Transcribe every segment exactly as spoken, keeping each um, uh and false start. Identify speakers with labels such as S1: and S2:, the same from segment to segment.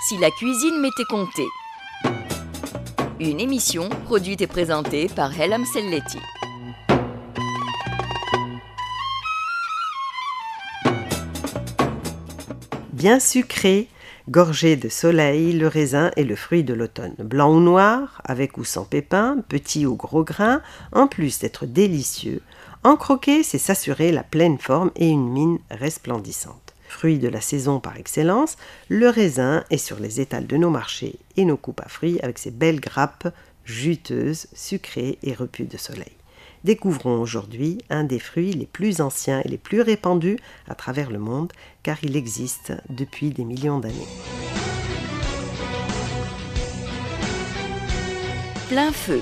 S1: Si la cuisine m'était comptée. Une émission produite et présentée par Hellam Selletti.
S2: Bien sucré, gorgé de soleil, le raisin est le fruit de l'automne. Blanc ou noir, avec ou sans pépins, petit ou gros grain, en plus d'être délicieux, en croquer, c'est s'assurer la pleine forme et une mine resplendissante. Fruit de la saison par excellence, le raisin est sur les étals de nos marchés et nos coupes à fruits avec ses belles grappes juteuses, sucrées et repues de soleil. Découvrons aujourd'hui un des fruits les plus anciens et les plus répandus à travers le monde, car il existe depuis des millions d'années.
S1: Plein feu.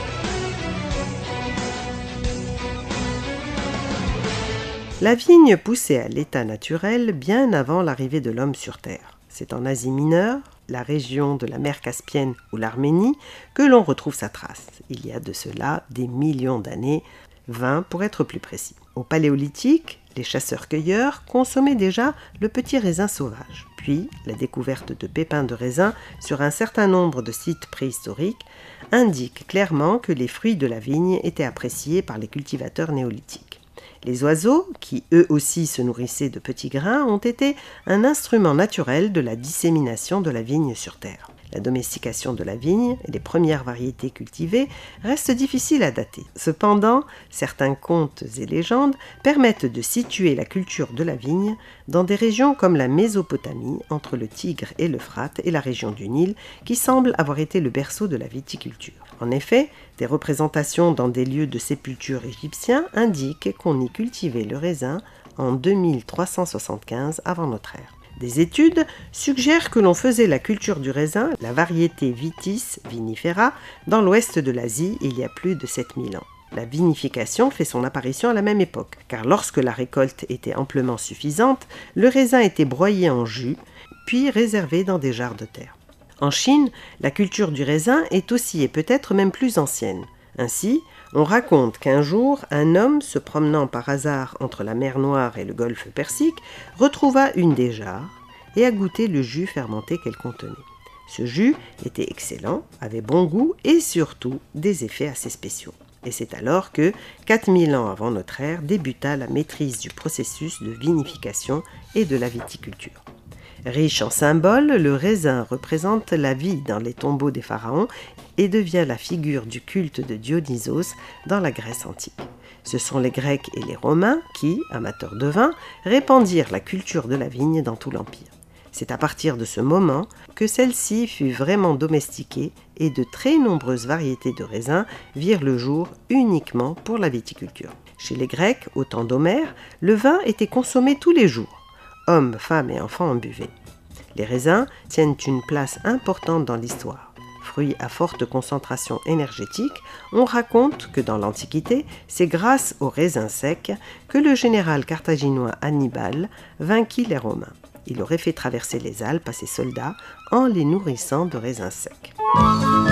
S2: La vigne poussait à l'état naturel bien avant l'arrivée de l'homme sur Terre. C'est en Asie mineure, la région de la mer Caspienne ou l'Arménie, que l'on retrouve sa trace. Il y a de cela des millions d'années, vingt pour être plus précis. Au Paléolithique, les chasseurs-cueilleurs consommaient déjà le petit raisin sauvage. Puis, la découverte de pépins de raisin sur un certain nombre de sites préhistoriques indique clairement que les fruits de la vigne étaient appréciés par les cultivateurs néolithiques. Les oiseaux, qui eux aussi se nourrissaient de petits grains, ont été un instrument naturel de la dissémination de la vigne sur Terre. La domestication de la vigne et les premières variétés cultivées restent difficiles à dater. Cependant, certains contes et légendes permettent de situer la culture de la vigne dans des régions comme la Mésopotamie, entre le Tigre et l'Euphrate, et la région du Nil, qui semble avoir été le berceau de la viticulture. En effet, des représentations dans des lieux de sépulture égyptiens indiquent qu'on y cultivait le raisin en deux mille trois cent soixante-quinze avant notre ère. Des études suggèrent que l'on faisait la culture du raisin, la variété Vitis vinifera, dans l'ouest de l'Asie il y a plus de sept mille ans. La vinification fait son apparition à la même époque, car lorsque la récolte était amplement suffisante, le raisin était broyé en jus, puis réservé dans des jarres de terre. En Chine, la culture du raisin est aussi et peut-être même plus ancienne. Ainsi, on raconte qu'un jour, un homme, se promenant par hasard entre la mer Noire et le golfe Persique, retrouva une des jarres et a goûté le jus fermenté qu'elle contenait. Ce jus était excellent, avait bon goût et surtout des effets assez spéciaux. Et c'est alors que, quatre mille ans avant notre ère, débuta la maîtrise du processus de vinification et de la viticulture. Riche en symboles, le raisin représente la vie dans les tombeaux des pharaons et devient la figure du culte de Dionysos dans la Grèce antique. Ce sont les Grecs et les Romains qui, amateurs de vin, répandirent la culture de la vigne dans tout l'Empire. C'est à partir de ce moment que celle-ci fut vraiment domestiquée et de très nombreuses variétés de raisins virent le jour uniquement pour la viticulture. Chez les Grecs, au temps d'Homère, le vin était consommé tous les jours. Hommes, femmes et enfants en buvaient. Les raisins tiennent une place importante dans l'histoire. Fruits à forte concentration énergétique, on raconte que dans l'Antiquité, c'est grâce aux raisins secs que le général carthaginois Hannibal vainquit les Romains. Il aurait fait traverser les Alpes à ses soldats en les nourrissant de raisins secs.